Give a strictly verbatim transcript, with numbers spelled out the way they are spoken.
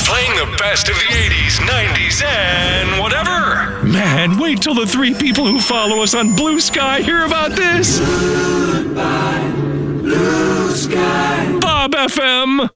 Playing the best of the eighties, nineties, and whatever. Man, wait till the three people who follow us on Blue Sky hear about this. Goodbye, Blue Sky. Bob F M.